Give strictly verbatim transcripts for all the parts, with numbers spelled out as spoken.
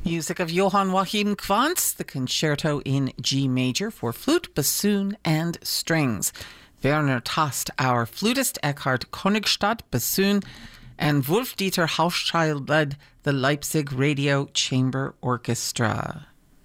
Music of Johann Joachim Quantz, the Concerto in G major for flute, bassoon, and strings. Werner Tast, our flutist, Eckhard Konigstadt, bassoon, and Wolf-Dieter Hauschild led the Leipzig Radio Chamber Orchestra.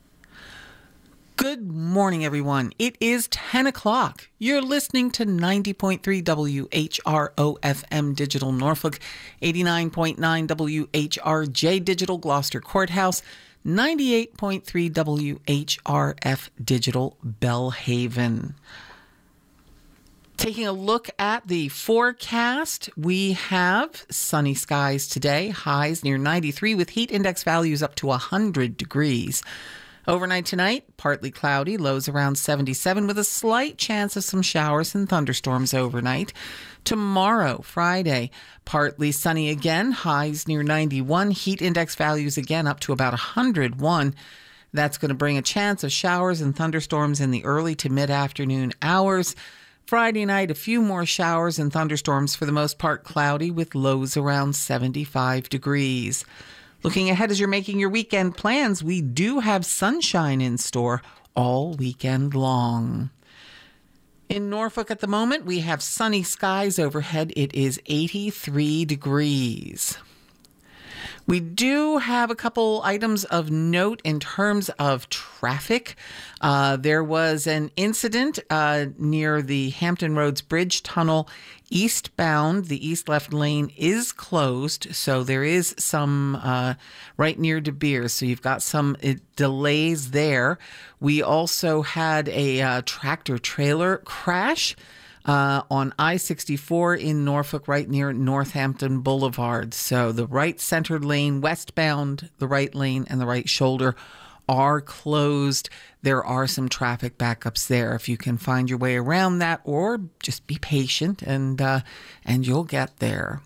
Good morning, everyone. It is ten o'clock. You're listening to ninety point three W H R O F M Digital Norfolk, eighty-nine point nine W H R J Digital Gloucester Courthouse, ninety-eight point three W H R F Digital Belhaven. Taking a look at the forecast, we have sunny skies today, highs near ninety-three with heat index values up to one hundred degrees. Overnight tonight, partly cloudy, lows around seventy-seven with a slight chance of some showers and thunderstorms overnight. Tomorrow, Friday, partly sunny again, highs near ninety-one, heat index values again up to about one hundred one. That's going to bring a chance of showers and thunderstorms in the early to mid-afternoon hours. Friday night, a few more showers and thunderstorms, for the most part cloudy with lows around seventy-five degrees. Looking ahead as you're making your weekend plans, we do have sunshine in store all weekend long. In Norfolk at the moment, we have sunny skies overhead. It is eighty-three degrees. We do have a couple items of note in terms of traffic. Uh, there was an incident uh, near the Hampton Roads Bridge Tunnel eastbound. The east left lane is closed, so there is some uh, right near De Beers. So you've got some uh, delays there. We also had a uh, tractor trailer crash Uh, on I sixty-four in Norfolk, right near Northampton Boulevard. So the right center lane westbound, the right lane and the right shoulder are closed. There are some traffic backups there. If you can find your way around that, or just be patient and uh, and you'll get there.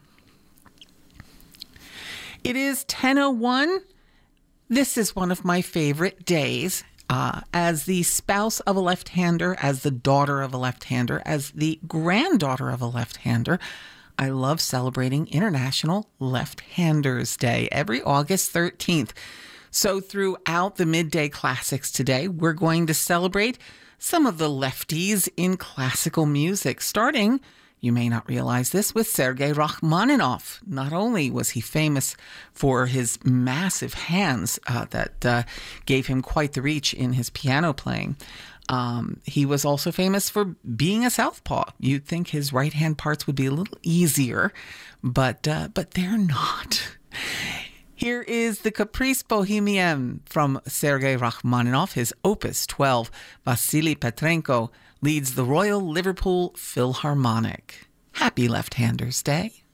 It is ten oh one. This is one of my favorite days. Uh, as the spouse of a left-hander, as the daughter of a left-hander, as the granddaughter of a left-hander, I love celebrating International Left-Handers Day every August thirteenth. So throughout the Midday Classics today, we're going to celebrate some of the lefties in classical music, starting, you may not realize this, with Sergei Rachmaninoff. Not only was he famous for his massive hands uh, that uh, gave him quite the reach in his piano playing, um, he was also famous for being a southpaw. You'd think his right-hand parts would be a little easier, but uh, but they're not. Here is the Caprice Bohemienne from Sergei Rachmaninoff, his Opus twelve. Vasily Petrenko leads the Royal Liverpool Philharmonic. Happy Left-Handers Day.